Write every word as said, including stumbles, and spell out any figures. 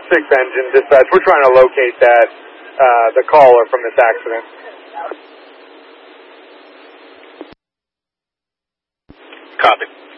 six engine dispatch. We're trying to locate that, uh, the caller from this accident. Copy.